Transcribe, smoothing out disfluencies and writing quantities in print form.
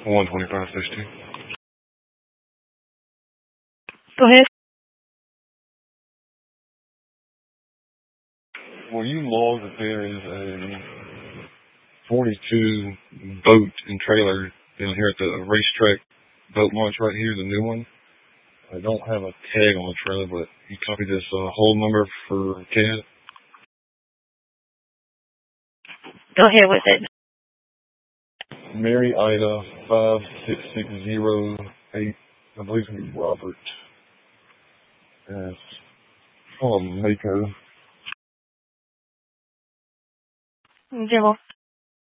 125-62. Go ahead. Well, you log that there is a 42 boat and trailer down here at the racetrack boat launch right here, the new one. I don't have a tag on the trailer, but you copy this whole number for CAD. Go ahead with it. Mary Ida 56608. I believe it's going to be Robert. Yes. Call him Mako. Jimbo.